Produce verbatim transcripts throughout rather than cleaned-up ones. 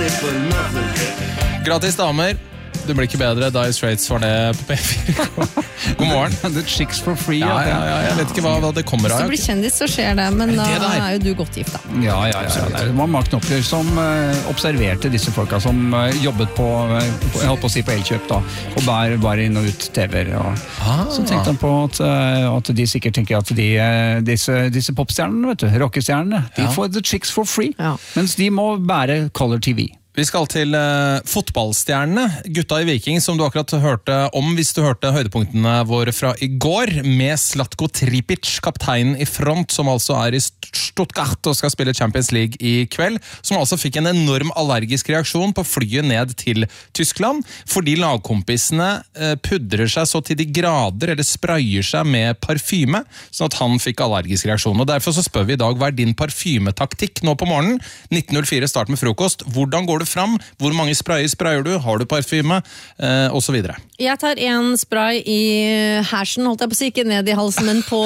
Gratis damer. Det blir ikke bedre. Dire Straits var det på P fire. God morgen. The chicks for free. Ja, ja, ja, jeg vet ikke hva, hva det kommer av. Hvis du blir kjendis, så skjer det, men da er jo du godt gift, da. Ja, ja, ja. Det var Mark Knopfler som uh, observerte disse folka som uh, jobbet på, uh, jeg holdt på å si på Elkjøp, da, og bar, bar inn og ut T V-er. Og, ah. Så tenkte han på at, uh, at de sikkert tenker at de, uh, disse, disse popstjernene, vet du, rockestjernene, de ja. får the chicks for free, ja. mens de må bære Color T V. Vi skal til uh, fotballstjernene, gutta i Viking, som du akkurat hørte om hvis du hørte høydepunktene våre fra i går, med Zlatko Tripic, kapteinen i front, som altså er i Stuttgart og skal spille Champions League i kveld, som altså fikk en enorm allergisk reaksjon på flyet ned til Tyskland, fordi lagkompisene uh, pudrer seg så til de grader, eller sprayer seg med parfyme, sånn at han fikk allergisk reaksjon. Og derfor så spør vi i dag, hva er din parfymetaktikk nå på morgenen? nitten null fire, start med frokost. Hvordan går det fram? Hvor mange sprayer sprayer du? Har du parfyme? Eh, og så videre. Jeg tar en spray i hersen, holdt jeg på å si, ikke ned i halsen, men på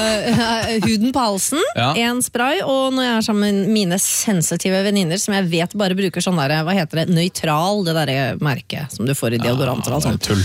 uh, huden på halsen. Ja. En spray, og når jeg er sammen med mine sensitive venninner, som jeg vet bare bruker sånn der, hva heter det, nøytral, det der merket som du får i deodoranter og alt sånt.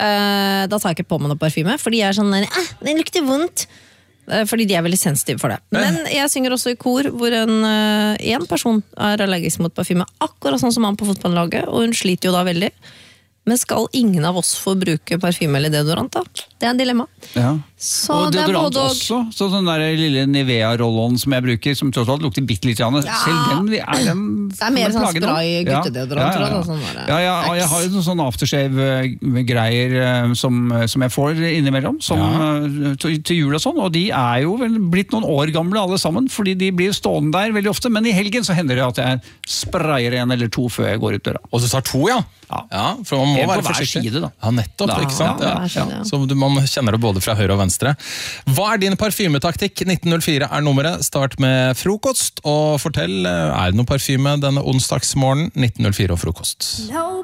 Uh, da tar jeg ikke på meg noe parfyme, fordi jeg er sånn der, eh, det lukter vondt. Fordi de er veldig sensitive for det. Men jeg synger også i kor hvor en, en person er allergisk mot parfyme, akkurat sånn som han på fotballaget, og hun sliter jo da veldig. Men skal ingen av oss få bruke parfyme eller deodorant da? Det er en dilemma. Ja. Så og deodorant både... også, så sånn der lille Nivea-roll-on som jeg bruker, som tross alt lukter bitte litt, ja. Selv den er den... Det er mer sånn spray guttedeodorant, ja, ja, ja. Sånn ja, ja, og jeg har jo noen sånne aftershave-greier som, som jeg får innimellom, som, ja. til, til jul og sånn, og de er jo vel blitt noen år gamle alle sammen, fordi de blir stående der veldig ofte, men i helgen så hender det at jeg sprayer en eller to før jeg går ut døra. Og du tar to, ja? Ja, ja for man må en være på hver forsiktig. Side, da. Ja, nettopp, da, ikke sant? Ja, ja. Ja. Så du, man kjenner det både fra høyre og venstre. Hva er din parfymetaktikk? nitten null fire er nummeret. Start med frokost, og fortell, er det noe parfyme denne onsdagsmorgen? nitten null fire og frokost. No.